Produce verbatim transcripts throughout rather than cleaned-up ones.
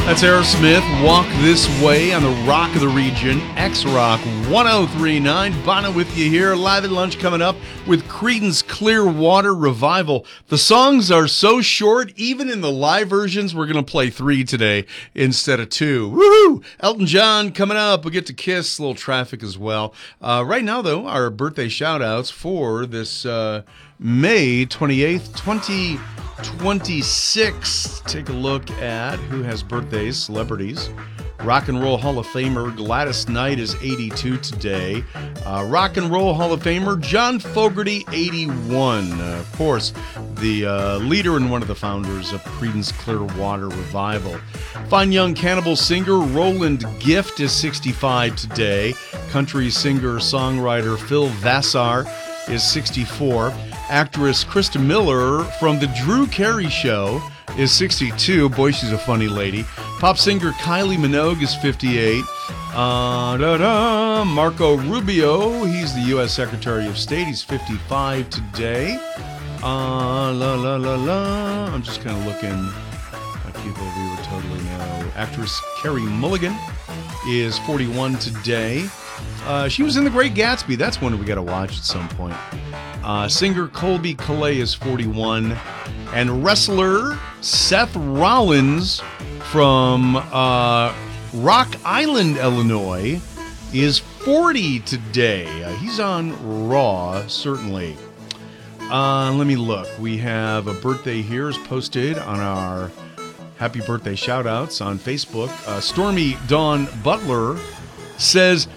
That's Aerosmith, Walk This Way on the Rock of the Region, X-Rock one oh three point nine. Bono with you here, live at lunch coming up with Creedence Clearwater Revival. The songs are so short, even in the live versions, we're going to play three today instead of two. Woohoo! Elton John coming up. We'll get to Kiss, a little Traffic as well. Uh, right now, though, our birthday shout-outs for this uh, May twenty-eighth, twenty twenty-six. Take a look at who has birthdays, celebrities. Rock and Roll Hall of Famer Gladys Knight is eighty-two today. Uh, Rock and Roll Hall of Famer John Fogerty, eighty-one. Uh, of course, the uh, leader and one of the founders of Creedence Clearwater Revival. Fine young cannibal singer Roland Gift is sixty-five today. Country singer-songwriter Phil Vassar is sixty-four. Actress Krista Miller from The Drew Carey Show is sixty-two. Boy, she's a funny lady. Pop singer Kylie Minogue is fifty-eight. Uh, da, da. Marco Rubio, he's the U S Secretary of State. He's fifty-five today. Uh, la, la, la, la. I'm just kind of looking at people we would totally know. Actress Carey Mulligan is forty-one today. Uh, she was in The Great Gatsby. That's one we got to watch at some point. Uh, singer Colby Calais is forty-one. And wrestler Seth Rollins from uh, Rock Island, Illinois, is forty today. Uh, he's on Raw, certainly. Uh, let me look. We have a birthday here is posted on our Happy Birthday Shoutouts on Facebook. Uh, Stormy Dawn Butler says,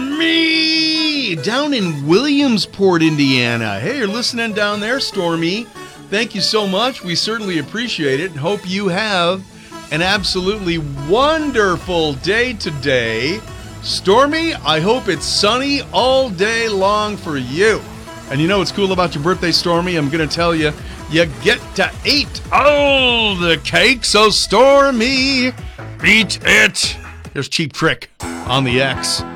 me, down in Williamsport, Indiana. Hey, you're listening down there, Stormy. Thank you so much. We certainly appreciate it and hope you have an absolutely wonderful day today. Stormy, I hope it's sunny all day long for you. And you know what's cool about your birthday, Stormy? I'm going to tell you, you get to eat all the cake. So, Stormy, eat it. There's Cheap Trick on the X.